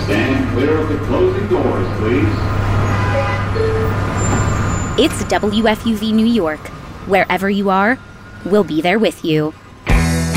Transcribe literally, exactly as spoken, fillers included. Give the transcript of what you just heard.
Stand clear of the closing doors, please. It's W F U V New York. Wherever you are, we'll be there with you.